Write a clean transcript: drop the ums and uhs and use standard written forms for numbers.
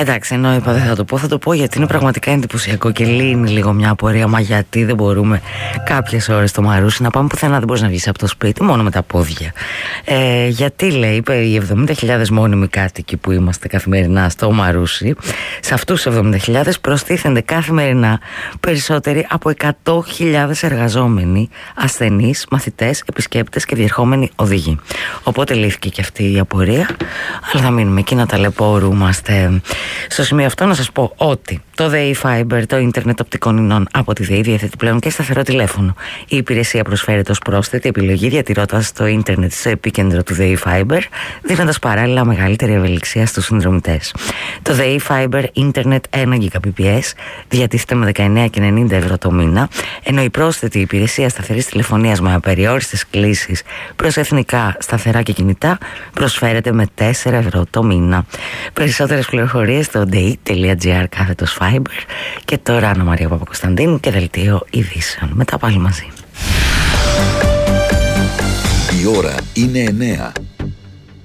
Εντάξει, ενώ είπα δεν θα το πω γιατί είναι πραγματικά εντυπωσιακό και λύνει λίγο μια απορία. Μα γιατί δεν μπορούμε κάποιες ώρες το Μαρούσι να πάμε πουθενά, δεν μπορείς να βγεις από το σπίτι, μόνο με τα πόδια. Γιατί λέει, είπε οι 70.000 μόνιμοι κάτοικοι που είμαστε καθημερινά στο Μαρούσι, σε αυτούς τους 70.000 προστίθενται καθημερινά περισσότεροι από 100.000 εργαζόμενοι, ασθενείς, μαθητές, επισκέπτες και διερχόμενοι οδηγοί. Οπότε λύθηκε και αυτή η απορία, αλλά θα μείνουμε εκεί να ταλαιπωρούμαστε. Στο σημείο αυτό να σας πω ότι το ΔΕΗ Fiber, το ίντερνετ οπτικών ινών από τη ΔΕΗ, διαθέτει πλέον και σταθερό τηλέφωνο. Η υπηρεσία προσφέρεται ως πρόσθετη επιλογή, διατηρώντας το ίντερνετ στο επίκεντρο του ΔΕΗ Fiber, δίνοντας παράλληλα μεγαλύτερη ευελιξία στους συνδρομητές. Το ΔΕΗ Fiber ίντερνετ 1 Gbps διατίθεται με 19,90 ευρώ το μήνα, ενώ η πρόσθετη υπηρεσία σταθερής τηλεφωνίας με απεριόριστες κλήσεις προς εθνικά σταθερά και κινητά προσφέρεται με 4 ευρώ το μήνα. Περισσότερες πληροφορίες στο dei.gr/Fiber. Και τώρα Άννα Μαρία Παπακοσταντίνου και δελτίο ειδήσεων. Μετά πάλι μαζί. Η ώρα είναι 9.